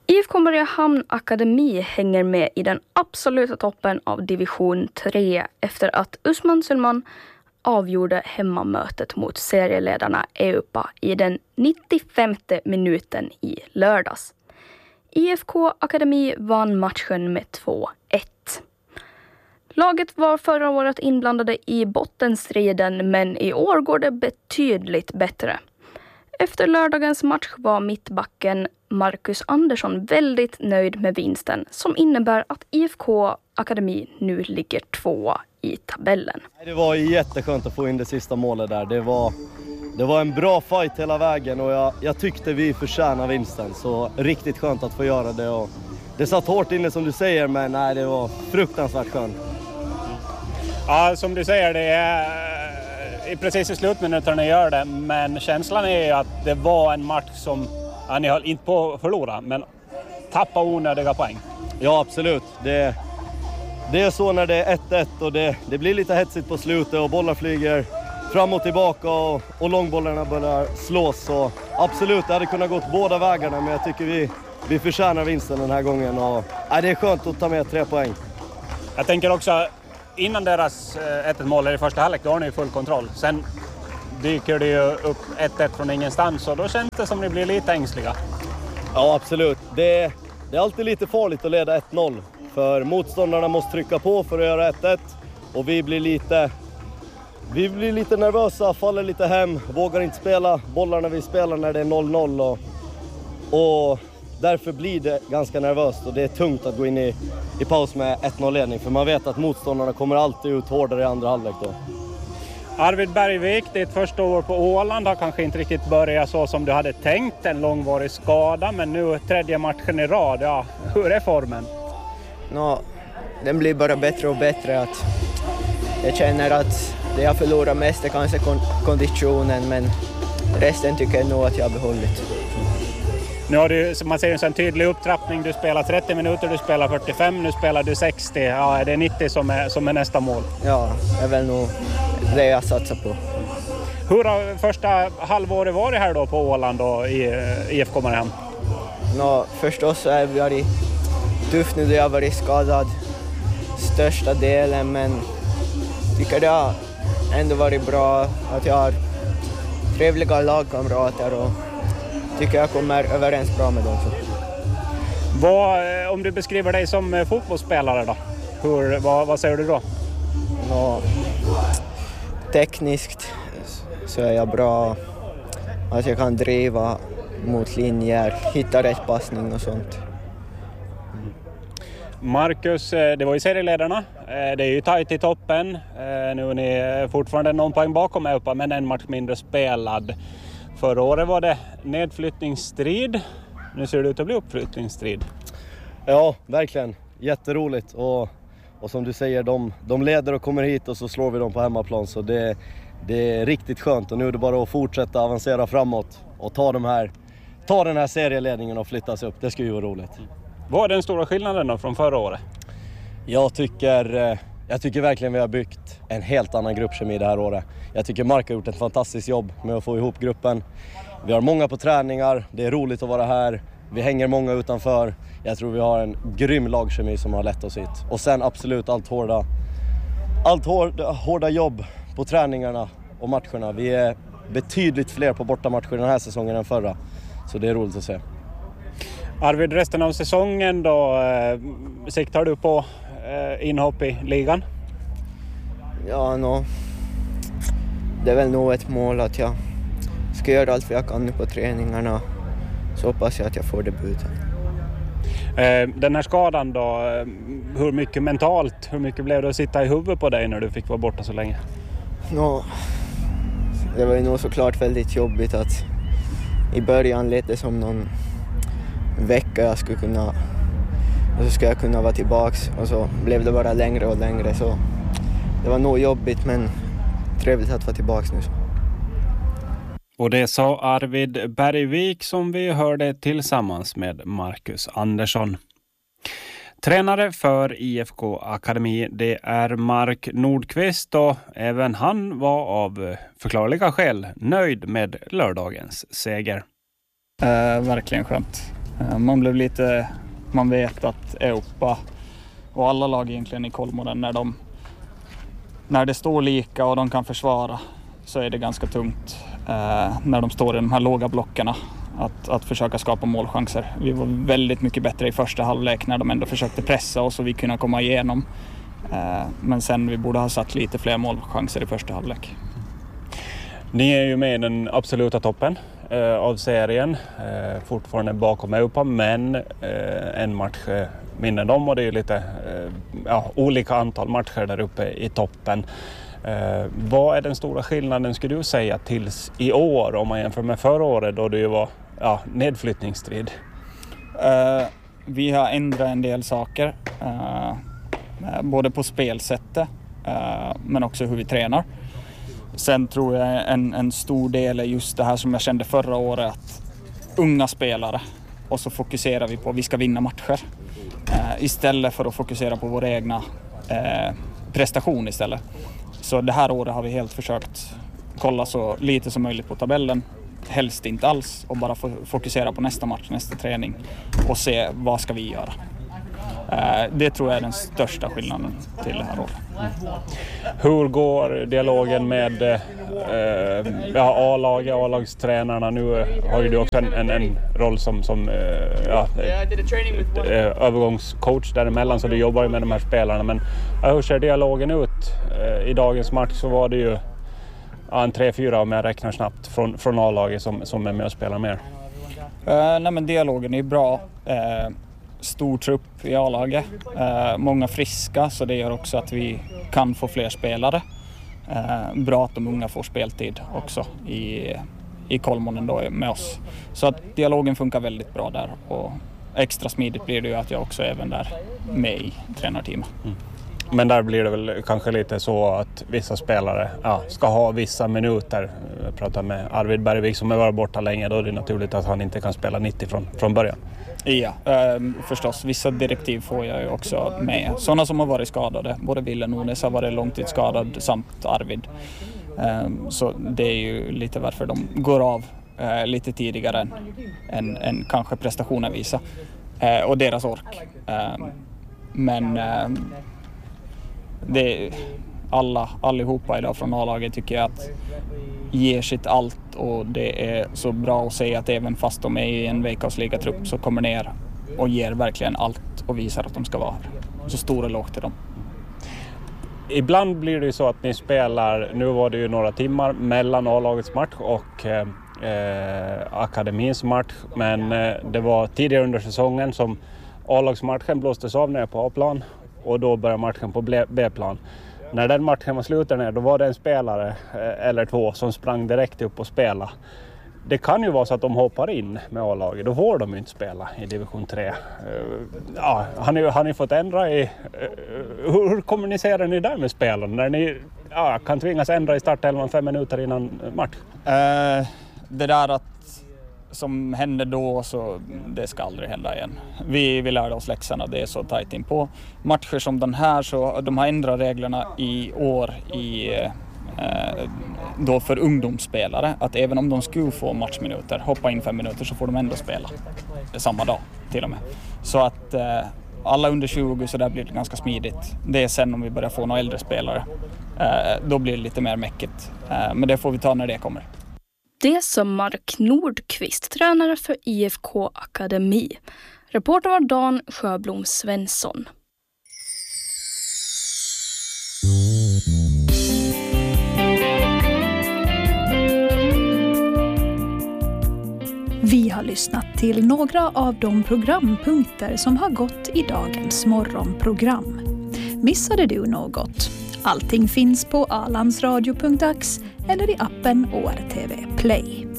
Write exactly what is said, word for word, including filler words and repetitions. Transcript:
I F K Mariehamn Akademi hänger med i den absoluta toppen av division tre efter att Usman Sulman avgjorde hemmamötet mot serieledarna E U P A i den nittiofemte minuten i lördags. I F K Akademi vann matchen med två ett. Laget var förra året inblandade i bottenstriden, men i år går det betydligt bättre. Efter lördagens match var mittbacken Marcus Andersson väldigt nöjd med vinsten, som innebär att I F K Akademi nu ligger tvåa i tabellen. Det var jätteskönt att få in det sista målet där. Det var, det var en bra fight hela vägen och jag, jag tyckte vi förtjänade vinsten. Så riktigt skönt att få göra det. Och det satt hårt inne som du säger, men nej, det var fruktansvärt skönt. Ja, som du säger, det är precis i slutminuterna ni gör det. Men känslan är ju att det var en match som, ja, ni höll inte på att förlora, men tappa onödiga poäng. Ja, absolut. Det, det är så när det är ett ett och det, det blir lite hetsigt på slutet och bollar flyger fram och tillbaka och, och långbollarna börjar slås. Så absolut, det hade kunnat gått båda vägarna, men jag tycker vi, vi förtjänar vinsten den här gången. Och, ja, det är skönt att ta med tre poäng. Jag tänker också, innan deras ett ett mål i första halvlek, då har ni full kontroll. Sen dyker det ju upp ett ett från ingenstans och då känns det som ni blir lite ängsliga. Ja, absolut. Det, det är alltid lite farligt att leda ett noll. För motståndarna måste trycka på för att göra ett ett. Och vi blir lite, vi blir lite nervösa, faller lite hem, vågar inte spela bollarna vi spelar när det är noll noll. Och, och därför blir det ganska nervöst och det är tungt att gå in i, i paus med ett noll-ledning. För man vet att motståndarna kommer alltid ut hårdare i andra halvlek då. Arvid Bergvik, ditt första år på Åland har kanske inte riktigt börjat så som du hade tänkt. En långvarig skada, men nu tredje matchen i rad. Ja, hur är formen? No, den blir bara bättre och bättre. Att jag känner att det jag förlorar mest är kanske kon- konditionen, men resten tycker jag nog att jag har behållit. Nu har du, man ser en sån tydlig upptrappning. Du spelar trettio minuter, du spelar fyrtiofem, nu spelar du sextio. Ja, är det nittio som är, som är nästa mål? Ja, det är väl nog det jag satsar på. Hur har första halvåret varit här då på Åland då i I F K Mariehamn? No, förstås så är vi varit tufft nu då jag har varit skadad största delen, men tycker det har ändå varit bra att jag har trevliga lagkamrater och tycker jag kommer överens bra med dem. Vad, om du beskriver dig som fotbollsspelare då, hur, vad, vad säger du då? No, tekniskt så är jag bra, att jag kan driva mot linjer, hitta rätt passning och sånt. Marcus, det var ju serieledarna. Det är ju tajt i toppen. Nu är ni fortfarande någon poäng bakom E U P A, men en match mindre spelad. Förra året var det nedflyttningsstrid. Nu ser det ut att bli uppflyttningsstrid. Ja, verkligen. Jätteroligt. Och, och som du säger, de, de leder och kommer hit och så slår vi dem på hemmaplan. Så det, det är riktigt skönt. Och nu är det bara att fortsätta avancera framåt och ta, de här, ta den här serieledningen och flyttas upp. Det ska ju vara roligt. Vad är den stora skillnaden då från förra året? Jag tycker, jag tycker verkligen vi har byggt en helt annan gruppkemi det här året. Jag tycker Mark har gjort ett fantastiskt jobb med att få ihop gruppen. Vi har många på träningar, det är roligt att vara här. Vi hänger många utanför. Jag tror vi har en grym lagkemi som har lett oss hit. Och sen absolut allt hårda, allt hårda, hårda jobb på träningarna och matcherna. Vi är betydligt fler på bortamatcher den här säsongen än förra. Så det är roligt att se. Arvid, resten av säsongen då, eh, siktar du på eh, inhopp i ligan? Ja, no. Det är väl nog ett mål att jag ska göra allt för jag kan nu på träningarna. Så hoppas jag att jag får debuten. Eh, den här skadan då, hur mycket mentalt, hur mycket blev det att sitta i huvudet på dig när du fick vara borta så länge? No, det var ju nog såklart väldigt jobbigt att i början lät det som någon vecka jag skulle kunna, och så ska jag kunna vara tillbaks, och så blev det bara längre och längre, så det var nog jobbigt, men trevligt att vara tillbaks nu. Och det sa Arvid Bergvik som vi hörde tillsammans med Marcus Andersson. Tränare för I F K Akademi, det är Mark Nordqvist, och även han var av förklarliga skäl nöjd med lördagens seger. Eh, verkligen skönt. Man blev lite, man vet att Europa och alla lag egentligen i Kolmården, när de när det står lika och de kan försvara, så är det ganska tungt eh, när de står i de här låga blockerna att, att försöka skapa målchanser. Vi var väldigt mycket bättre i första halvlek när de ändå försökte pressa oss och vi kunde komma igenom. Eh, men sen vi borde ha satt lite fler målchanser i första halvlek. Ni är ju med i den absoluta toppen eh, av serien, eh, fortfarande bakom Europa, men eh, en match eh, mindre än dem, och det är ju lite eh, ja, olika antal matcher där uppe i toppen. Eh, vad är den stora skillnaden, skulle du säga, tills i år om man jämför med förra året då det ju var ja, nedflyttningsstrid? Eh, vi har ändrat en del saker, eh, både på spelsättet eh, men också hur vi tränar. Sen tror jag en, en stor del är just det här som jag kände förra året, att unga spelare, och så fokuserar vi på att vi ska vinna matcher eh, istället för att fokusera på vår egna eh, prestation istället. Så det här året har vi helt försökt kolla så lite som möjligt på tabellen, helst inte alls, och bara fokusera på nästa match, nästa träning och se vad ska vi göra. Det tror jag är den största skillnaden till det här året. Hur går dialogen med eh, ja, A-laget, A-lagstränarna? Nu har ju du också en, en, en roll som, som eh, ja, eh, övergångscoach däremellan, så du jobbar ju med de här spelarna. Men ja, hur ser dialogen ut? Eh, I dagens match så var det ju ja, en tre fyra om jag räknar snabbt från, från A-laget som, som är med och spelar mer. Eh, nej men dialogen är bra. Eh, Stor trupp i A-laget, eh, många friska, så det gör också att vi kan få fler spelare. Eh, bra att de unga får speltid också i, i Kolmården då med oss. Så att dialogen funkar väldigt bra där, och extra smidigt blir det ju att jag också är även där med i tränarteamet. Mm. Men där blir det väl kanske lite så att vissa spelare ja, ska ha vissa minuter. Jag pratar med Arvid Bergvik som har varit borta länge, då är det naturligt att han inte kan spela nittio från, från början. Ja, eh, förstås. Vissa direktiv får jag ju också med. Sådana som har varit skadade. Både Ville Nunes har varit långtidsskadad samt Arvid. Eh, så det är ju lite varför de går av eh, lite tidigare än, än, än kanske prestationen visar. Eh, och deras ork. Eh, men eh, det alla, allihopa idag från A-laget tycker jag att ger sitt allt, och det är så bra att se att även fast de är i en Veikkausliiga-trupp så kommer ner och ger verkligen allt och visar att de ska vara här. Så stor och låg till dem. Ibland blir det ju så att ni spelar, nu var det ju några timmar mellan A-lagets match och eh, akademins match, men eh, det var tidigare under säsongen som A-lagsmatchen blåstes av ner på A-plan och då började matchen på B-plan. När den matchen var slut ner, då var det en spelare eh, eller två som sprang direkt upp och spela. Det kan ju vara så att de hoppar in med A-laget, då får de ju inte spela i division tre. Uh, ja, har ni, har ni fått ändra i... Uh, hur, hur kommunicerar ni där med spelarna när ni ja, kan tvingas ändra i startelvan fem minuter innan match? Uh, det där att som hände då, så det ska aldrig hända igen. Vi, vi lärde oss läxorna, det är så tajt in på. Matcher som den här, så de har ändrat reglerna i år i... då för ungdomsspelare, att även om de skulle få matchminuter, hoppa in fem minuter, så får de ändå spela samma dag till och med. Så att eh, alla under tjugo, så där blir det ganska smidigt. Det är sen om vi börjar få några äldre spelare, eh, då blir det lite mer mäckigt. Eh, men det får vi ta när det kommer. Det som Mark Nordqvist, tränare för I F K Akademi. Reporter var Dan Sjöblom Svensson. Vi har lyssnat till några av de programpunkter som har gått i dagens morgonprogram. Missade du något? Allting finns på alandsradio punkt ax eller i appen O R T V Play.